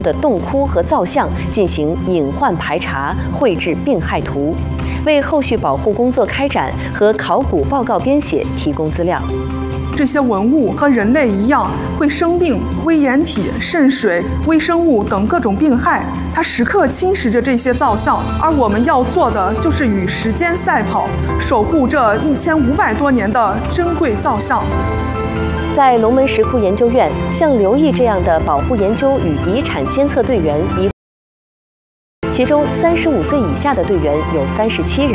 的洞窟和造像进行隐患排查，绘制病害图，为后续保护工作开展和考古报告编写提供资料。 这些文物和人类一样，会生病、微盐体、渗水、微生物等各种病害，它时刻侵蚀着这些造像。而我们要做的就是与时间赛跑，守护这1500多年的珍贵造像。 在龙门石窟研究院，像刘毅这样的保护研究与遗产监测队员其中35岁以下的队员有37人。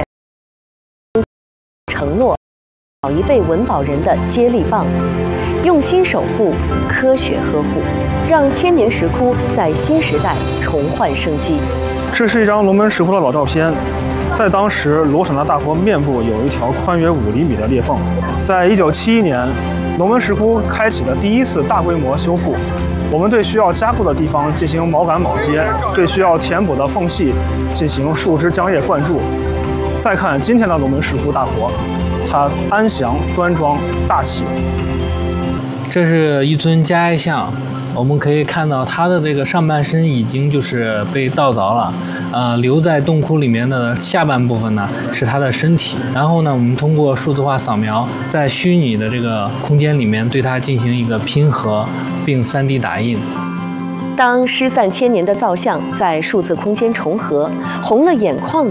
承诺老一辈文保人的接力棒，用心守护，科学呵护，让千年石窟在新时代重焕生机。 这是一张龙门石窟的老照片。在当时，罗省的大佛面部有一条宽约5厘米的裂缝。在1971年，龙门石窟开启了第一次大规模修复。我们对需要加固的地方进行铆杆铆接，对需要填补的缝隙进行树枝浆液灌注。再看今天的龙门石窟大佛，它安详、端庄、大气。 这是一尊加爱像。我们可以看到它的这个上半身已经就是被盗凿了，留在洞窟里面的下半部分呢是它的身体。然后呢，我们通过数字化扫描，在虚拟的这个空间里面对它进行一个拼合，并3D 打印。 当失散千年的造像在数字空间重合，红了眼眶